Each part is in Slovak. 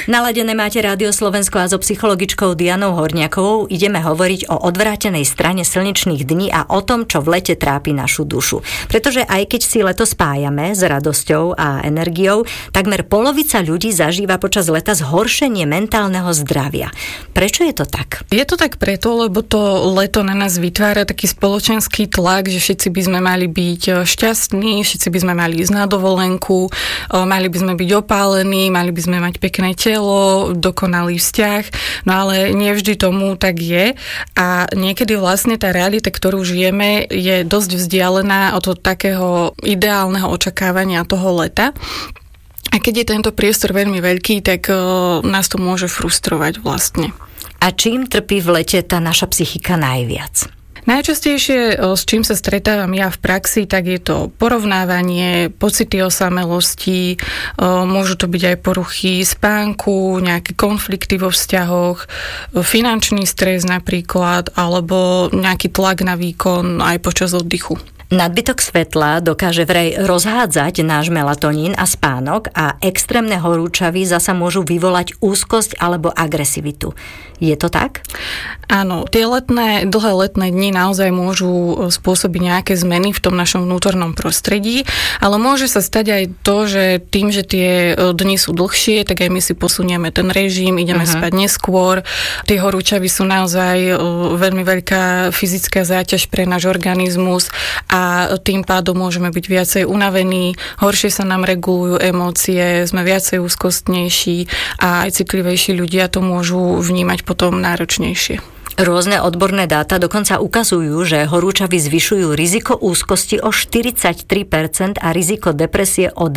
Naladené máte Rádio Slovensko a so psychologičkou Dianou Horniakovou ideme hovoriť o odvrátenej strane slnečných dní a o tom, čo v lete trápi našu dušu. Pretože aj keď si leto spájame s radosťou a energiou, takmer polovica ľudí zažíva počas leta zhoršenie mentálneho zdravia. Prečo je to tak? Je to tak preto, lebo to leto na nás vytvára taký spoločenský tlak, že všetci by sme mali byť šťastní, všetci by sme mali ísť na dovolenku, mali by sme byť opálení, mali by sme mať pekné telo, dokonalý vzťah, no ale nie vždy tomu tak je a niekedy vlastne tá realita, ktorú žijeme, je dosť vzdialená od takého ideálneho očakávania toho leta. A keď je tento priestor veľmi veľký, tak nás to môže frustrovať vlastne. A čím trpí v lete tá naša psychika najviac? Najčastejšie, s čím sa stretávam ja v praxi, tak je to porovnávanie, pocity osamelosti, môžu to byť aj poruchy spánku, nejaké konflikty vo vzťahoch, finančný stres napríklad, alebo nejaký tlak na výkon aj počas oddychu. Nadbytok svetla dokáže vraj rozhádzať náš melatonín a spánok a extrémne horúčavy zasa môžu vyvolať úzkosť alebo agresivitu. Je to tak? Áno, tie dlhé letné dni naozaj môžu spôsobiť nejaké zmeny v tom našom vnútornom prostredí, ale môže sa stať aj to, že tým, že tie dni sú dlhšie, tak aj my si posunieme ten režim, ideme spať neskôr. Tie horúčavy sú naozaj veľmi veľká fyzická záťaž pre náš organizmus a tým pádom môžeme byť viacej unavení, horšie sa nám regulujú emócie, sme viacej úzkostnejší a aj citlivejší ľudia to môžu vnímať potom náročnejšie. Rôzne odborné dáta dokonca ukazujú, že horúčavy zvyšujú riziko úzkosti o 43% a riziko depresie o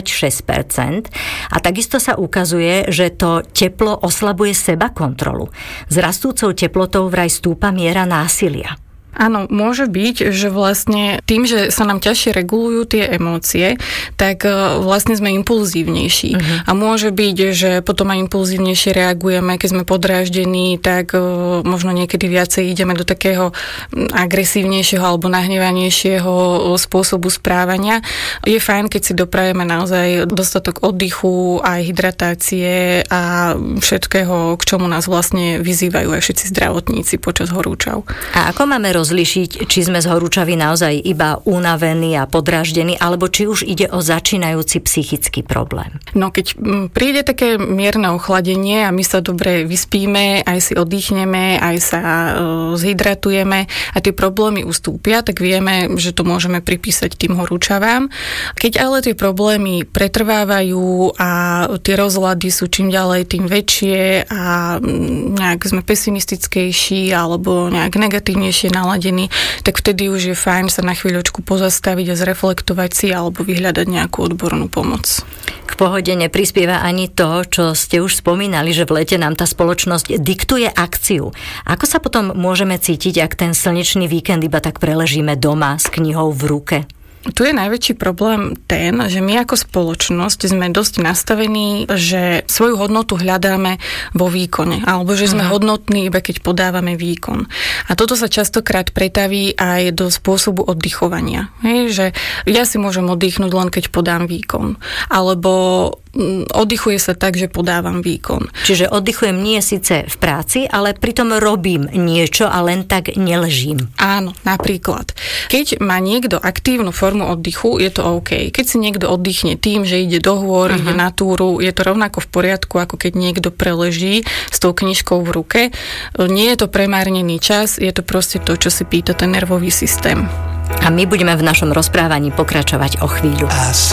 26%. A takisto sa ukazuje, že to teplo oslabuje sebakontrolu. S rastúcou teplotou vraj stúpa miera násilia. Áno, môže byť, že vlastne tým, že sa nám ťažšie regulujú tie emócie, tak vlastne sme impulzívnejší. A môže byť, že potom aj impulzívnejšie reagujeme, keď sme podráždení, tak možno niekedy viacej ideme do takého agresívnejšieho alebo nahnevanejšieho spôsobu správania. Je fajn, keď si doprajeme naozaj dostatok oddychu, aj hydratácie a všetkého, k čomu nás vlastne vyzývajú aj všetci zdravotníci počas horúčav. A ako máme rozlíšiť, či sme z horúčavy naozaj iba unavení a podráždení, alebo či už ide o začínajúci psychický problém? No keď príde také mierne ochladenie a my sa dobre vyspíme, aj si oddychneme, aj sa zhydratujeme a tie problémy ustúpia, tak vieme, že to môžeme pripísať tým horúčavám. Keď ale tie problémy pretrvávajú a tie rozlady sú čím ďalej tým väčšie a nejak sme pesimistickejší alebo nejak negatívnejšie naladení, tak vtedy už je fajn sa na chvíľočku pozastaviť a zreflektovať si alebo vyhľadať nejakú odbornú pomoc. K pohode neprispieva ani to, čo ste už spomínali, že v lete nám tá spoločnosť diktuje akciu. Ako sa potom môžeme cítiť, ak ten slnečný víkend iba tak preležíme doma s knihou v ruke? Tu je najväčší problém ten, že my ako spoločnosť sme dosť nastavení, že svoju hodnotu hľadáme vo výkone, alebo že sme hodnotní iba keď podávame výkon. A toto sa častokrát pretaví aj do spôsobu oddychovania. Že ja si môžem oddychnúť len keď podám výkon. Alebo oddychuje sa tak, že podávam výkon. Čiže oddychujem nie síce v práci, ale pritom robím niečo a len tak neležím. Áno, napríklad. Keď má niekto aktívnu formu oddychu, je to OK. Keď si niekto oddychne tým, že ide do hôr, ide na túru, je to rovnako v poriadku, ako keď niekto preleží s tou knižkou v ruke. Nie je to premárnený čas, je to proste to, čo si pýta ten nervový systém. A my budeme v našom rozprávaní pokračovať o chvíľu.